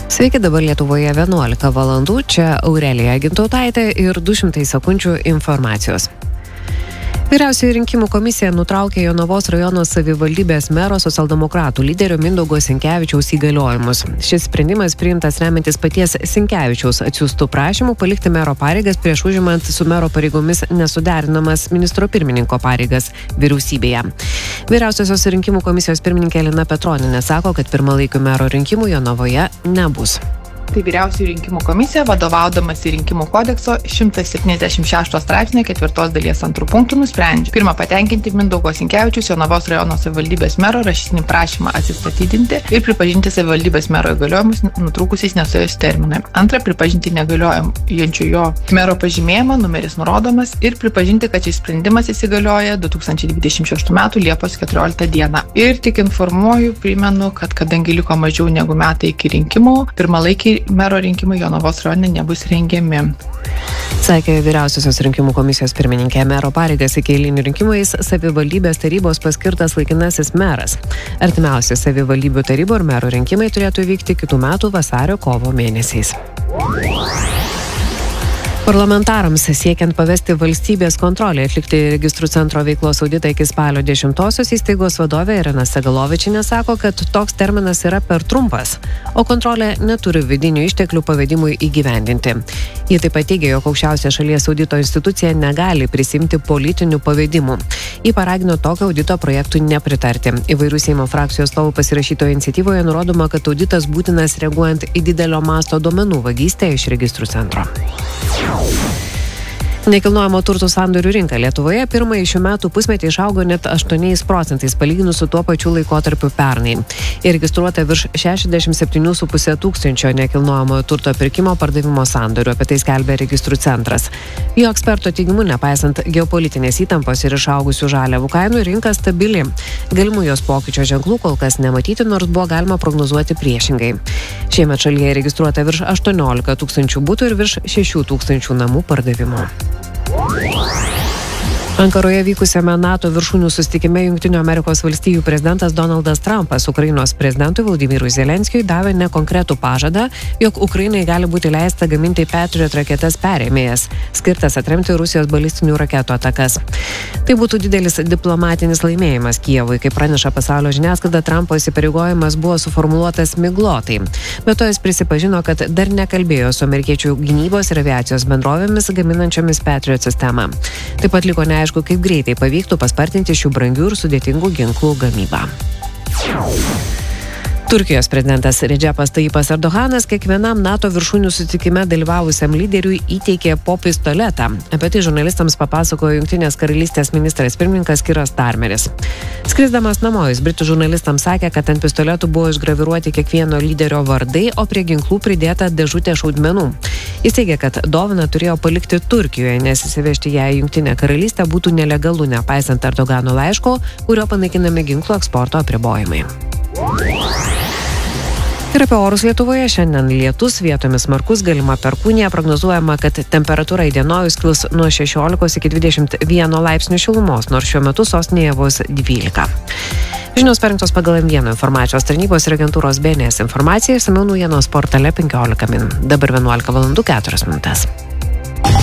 Sveiki, dabar Lietuvoje 11 valandų, čia Aurelija Gintautaitė ir 200 sekundžių informacijos. Vyriausioji rinkimų komisija nutraukė Jonavos rajono savivaldybės mero socialdemokratų lyderio Mindaugo Sinkevičiaus įgaliojimus. Šis sprendimas priimtas remiantis paties Sinkevičiaus atsiųstų prašymų palikti mero pareigas prieš užimant su mero pareigomis nesuderinamas ministro pirmininko pareigas vyriausybėje. Vyriausiosios rinkimų komisijos pirmininkė Lina Petronienė sako, kad pirmalaikių mero rinkimų Jonavoje nebus. Tai vyriausioji rinkimų komisija, vadovaudamasi rinkimų kodekso 176 straipsnio 4 dalies 2 punktų nusprendžia. Pirma, patenkinti Mindaugo Sinkevičiaus Jonavos rajono savivaldybės mero rašytinį prašymą atsistatydinti ir pripažinti savivaldybės mero įgaliojimus nutrūkusiais nesuėjus terminai. Antra, pripažinti negaliojančiu jo mero pažymėjimą, numeris nurodomas ir pripažinti, kad šis sprendimas įsigalioja 2026 m. Liepos 14 d. Ir tik informuoju, primenu, kad kadangi liko mažiau negu metai iki rinkimų, pirmalaikiai mero rinkimai Jonavos rajone nebus rengiami. Sakė vyriausiosios rinkimų komisijos pirmininkė. Mero pareigas iki eilinių rinkimais savivaldybės tarybos paskirtas laikinasis meras. Artimiausi savivaldybių tarybų ir mero rinkimai turėtų vykti kitų metų vasario-kovo mėnesiais. Parlamentarams siekiant pavesti valstybės kontrolę atlikti registrų centro veiklos auditą iki spalio 10-osios įstaigos vadovė Irena Segalovičienė sako, kad toks terminas yra per trumpas, o kontrolė neturi vidinių išteklių pavedimui įgyvendinti. Ji taip pat teigia, jog aukščiausia šalies audito institucija negali prisimti politinių pavedimų. Ji paragino tokio audito projektui nepritarti. Įvairių Seimo frakcijų atstovų pasirašytoje iniciatyvoje nurodoma, kad auditas būtinas reaguojant į didelio masto duomenų vagystę iš registrų centro. Nekilnojamo turto sandorių rinka Lietuvoje pirmąjį šių metų pusmetį išaugo net 8% palyginus su tuo pačiu laikotarpiu pernai. Įregistruota virš 67,5 tūkstančio nekilnojamojo turto pirkimo pardavimo sandorių, apie tai skelbia registrų centras. Jo eksperto teigimu, nepaisant geopolitinės įtampos ir išaugusių žaliavų kainų, rinka stabili. Galimų jos pokyčio ženklų kol kas nematyti, nors buvo galima prognozuoti priešingai. Šiemet šalyje įregistruota virš 18 tūkstančių butų ir virš 6 tūkstančių namų pardavimų. Ankaroje vykusiame NATO viršūnių susitikime Jungtinių Amerikos valstijų prezidentas Donaldas Trumpas Ukrainos prezidentui Volodymyrui Zelenskiui davė nekonkretų pažadą, jog Ukrainai gali būti leista gaminti Patriot raketas perėmėjas, skirtas atremti Rusijos balistinių raketų atakas. Tai būtų didelis diplomatinis laimėjimas Kijevui, kaip praneša pasaulio žiniasklaida, Trumpo įsipareigojimas buvo suformuluotas miglotai. Bet to jis prisipažino, kad dar nekalbėjo su amerikiečių gynybos ir aviacijos bendrovėmis gaminančiomis Patriot sistemą. Taip pat liko neaišku, kaip greitai pavyktų paspartinti šių brangių ir sudėtingų ginklų gamybą. Turkijos prezidentas Redžepas Tayyipas Erdoganas kiekvienam NATO viršūnių susitikime dalyvavusiam lyderiui įteikė po pistoletą. Apie tai žurnalistams papasakojo Jungtinės karalystės ministras pirmininkas Kiras Starmeris. Skrisdamas namo, jis britų žurnalistams sakė, kad ant pistoletų buvo išgraviruoti kiekvieno lyderio vardai, o prie ginklų pridėta dėžutė šaudmenų. Jis teigia, kad dovaną turėjo palikti Turkijoje, nes įsivežti ją į Jungtinę karalystę būtų nelegalu, nepaisant Erdogano laiško, kurio panaikinami ginklų eksporto apribojimai. Ir apie orus Lietuvoje šiandien lietus, vietomis smarkus, galima perkūnija, prognozuojama, kad temperatūra įdienojus kils nuo 16 iki 21 laipsnių šilumos, nors šiuo metu sostinėje vos 12. Žinios parengtos pagal M1 informacijos tarnybos ir agentūros BNS informaciją, išsamiau naujienos portale 15 min. Dabar 11 valandų 4 minutės.